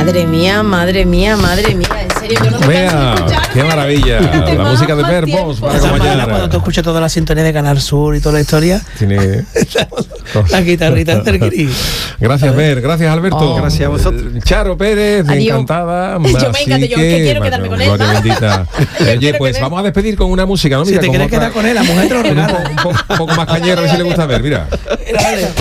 Madre mía, en serio, yo no me Vea, canso de escucharte. qué maravilla. La música de Verbos para acompañar. Cuando tú escuchas toda la sintonía de Canal Sur y toda la historia, Tiene... la guitarrita del Kiri. Gracias, Ver. Gracias, Alberto. Gracias a vosotros. Charo Pérez, Adiós. encantada. Yo me encanta, yo que quiero bueno, quedarme con él, gloria ¿no? bendita. Oye, pues vamos a despedir con una música, ¿no? Si Mira, te con quieres otra- quedar con él, la mujer te lo regala. un poco más cañera, a ver si le gusta ver, mira. Mira, dale.